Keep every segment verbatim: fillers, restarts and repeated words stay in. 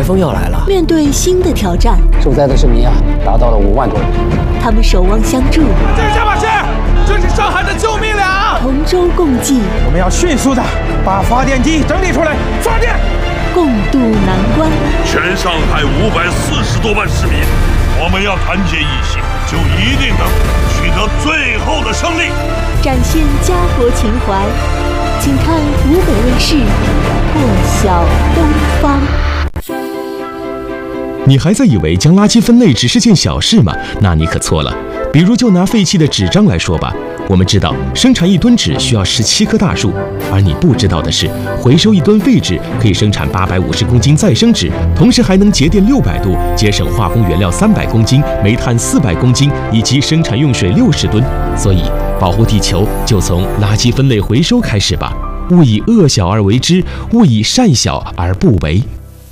风要来了。 面对新的挑战， 受灾的市民啊，达到了五万多人。 他们守望相助。 这是下马线，这是上海的救命粮。 同舟共济， 我们要迅速的把发电机整理出来，发电。 共度难关。 全上海五百四十多万市民，我们要团结一心，就一定能取得最后的胜利。 展现家国情怀，请看湖北卫视《破晓东方》。 你还在以为将垃圾分类只是件小事吗？那你可错了。比如就拿废弃的纸张来说吧，我们知道生产一吨纸需要十七棵大树，而你不知道的是，回收一吨废纸可以生产八百五十公斤再生纸，同时还能节电六百度，节省化工原料三百公斤、煤炭四百公斤以及生产用水六十吨。所以，保护地球就从垃圾分类回收开始吧。勿以恶小而为之，勿以善小而不为。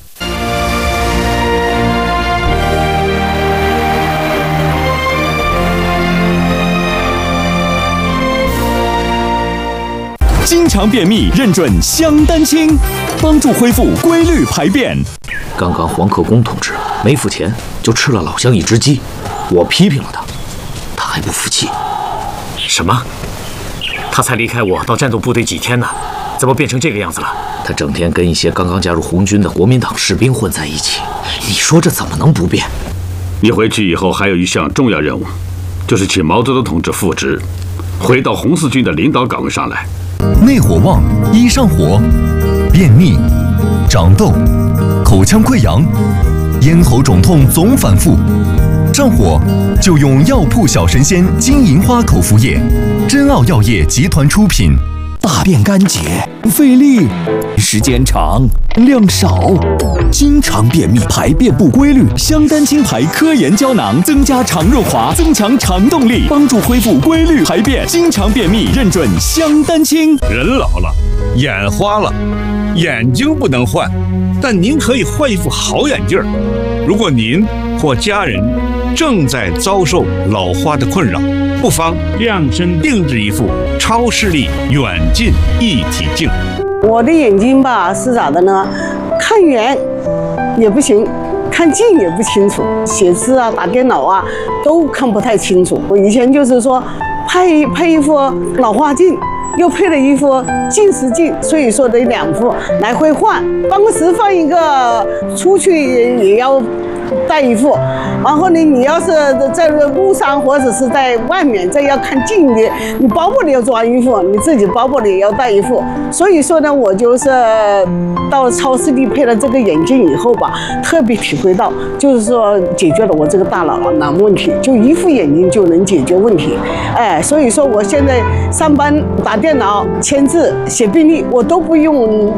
经常便秘认准香丹清，帮助恢复规律排便。 刚刚黄克功同志没付钱就吃了老乡一只鸡，我批评了他，他还不服气。 什么？他才离开我到战斗部队几天呢，怎么变成这个样子了？ 他整天跟一些刚刚加入红军的国民党士兵混在一起，你说这怎么能不变？ 你回去以后还有一项重要任务，就是请毛泽东同志复职，回到红四军的领导岗位上来。 内火旺，一上火，便秘、长痘、口腔溃疡、咽喉肿痛总反复，上火就用药铺小神仙金银花口服液，珍奥药业集团出品。 大便干结，费力，时间长，量少，经常便秘，排便不规律。香丹清牌科研胶囊增加肠润滑，增强肠动力，帮助恢复规律排便。经常便秘认准香丹清。 人老了，眼花了，眼睛不能换，但您可以换一副好眼镜。如果您或家人正在遭受老花的困扰，不妨量身定制一副超视力远近一体镜。 我的眼睛吧是咋的呢？看远也不行，看近也不清楚，写字啊、打电脑啊都看不太清楚。我以前就是说配配一副老花镜，又配了一副近视镜，所以说得两副来回换。办公室放一个，出去也要带一副。然后呢，你要是在路上或者是在外面，这要看近的，你包包里要装一副，你自己包包里也要带一副。所以说呢，我就是到超市里配了这个眼镜以后吧，特别体会到，就是说解决了我这个大脑囊问题，就一副眼镜就能解决问题。哎，所以说我现在上班打电脑、签字、写病历，我都不用